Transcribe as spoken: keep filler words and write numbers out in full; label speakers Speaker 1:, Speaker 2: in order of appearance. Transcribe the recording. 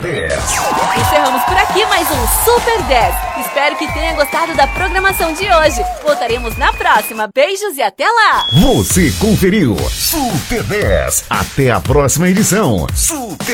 Speaker 1: dez.
Speaker 2: Encerramos por aqui mais um Super dez. Espero que tenha gostado da programação de hoje. Voltaremos na próxima. Beijos e até lá!
Speaker 1: Você conferiu Super dez. Até a próxima edição. Super